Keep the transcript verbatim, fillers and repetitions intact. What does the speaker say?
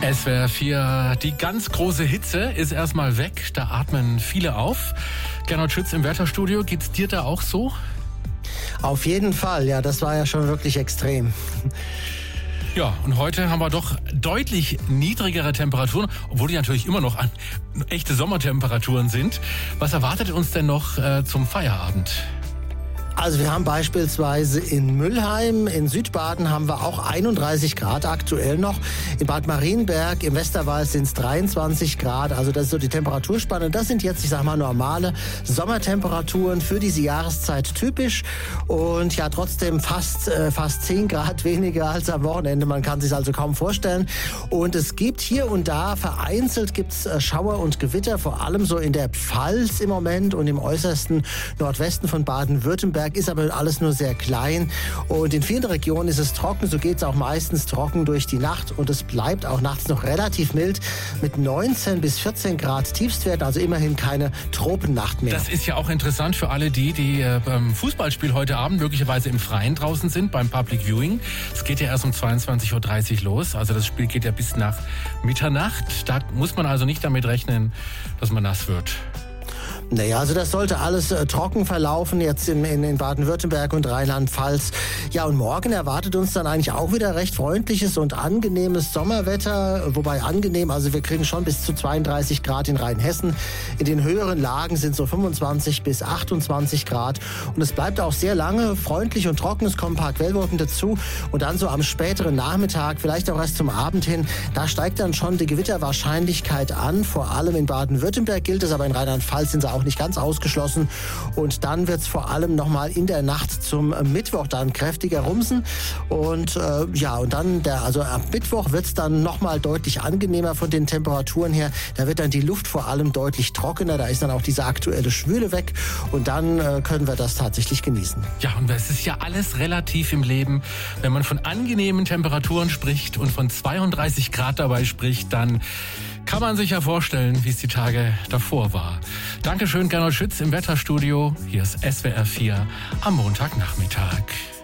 S W R vier, die ganz große Hitze ist erstmal weg, da atmen viele auf. Gernot Schütz im Wetterstudio, geht's dir da auch so? Auf jeden Fall, ja, das war ja schon wirklich extrem. Ja, und heute haben wir doch deutlich niedrigere Temperaturen, obwohl die natürlich immer noch an echte Sommertemperaturen sind. Was erwartet uns denn noch äh, zum Feierabend? Also wir haben beispielsweise in Mülheim, in Südbaden haben wir auch einunddreißig Grad aktuell noch. In Bad Marienberg, im Westerwald sind es dreiundzwanzig Grad. Also das ist so die Temperaturspanne. Das sind jetzt, ich sag mal, normale Sommertemperaturen für diese Jahreszeit typisch. Und ja, trotzdem fast, äh, fast zehn Grad weniger als am Wochenende. Man kann sich also kaum vorstellen. Und es gibt hier und da vereinzelt gibt's äh, Schauer und Gewitter, vor allem so in der Pfalz im Moment und im äußersten Nordwesten von Baden-Württemberg. Ist aber alles nur sehr klein und in vielen Regionen ist es trocken, so geht es auch meistens trocken durch die Nacht und es bleibt auch nachts noch relativ mild mit neunzehn bis vierzehn Grad Tiefstwerten, also immerhin keine Tropennacht mehr. Das ist ja auch interessant für alle die, die äh, beim Fußballspiel heute Abend möglicherweise im Freien draußen sind, beim Public Viewing. Es geht ja erst um zweiundzwanzig Uhr dreißig los, also das Spiel geht ja bis nach Mitternacht. Da muss man also nicht damit rechnen, dass man nass wird. Naja, also das sollte alles äh, trocken verlaufen jetzt in, in, in Baden-Württemberg und Rheinland-Pfalz. Ja, und morgen erwartet uns dann eigentlich auch wieder recht freundliches und angenehmes Sommerwetter. Wobei angenehm, also wir kriegen schon bis zu zweiunddreißig Grad in Rheinhessen. In den höheren Lagen sind so fünfundzwanzig bis achtundzwanzig Grad. Und es bleibt auch sehr lange freundlich und trocken. Es kommen ein paar Quellwolken dazu. Und dann so am späteren Nachmittag, vielleicht auch erst zum Abend hin, da steigt dann schon die Gewitterwahrscheinlichkeit an. Vor allem in Baden-Württemberg gilt es, aber in Rheinland-Pfalz sind sie auch nicht ganz ausgeschlossen. Und dann wird es vor allem nochmal in der Nacht zum Mittwoch dann kräftiger rumsen. Und äh, ja, und dann, der, also am Mittwoch wird es dann nochmal deutlich angenehmer von den Temperaturen her. Da wird dann die Luft vor allem deutlich trockener. Da ist dann auch diese aktuelle Schwüle weg. Und dann äh, können wir das tatsächlich genießen. Ja, und es ist ja alles relativ im Leben. Wenn man von angenehmen Temperaturen spricht und von zweiunddreißig Grad dabei spricht, dann kann man sich ja vorstellen, wie es die Tage davor war. Dankeschön, Gernot Schütz im Wetterstudio. Hier ist S W R vier am Montagnachmittag.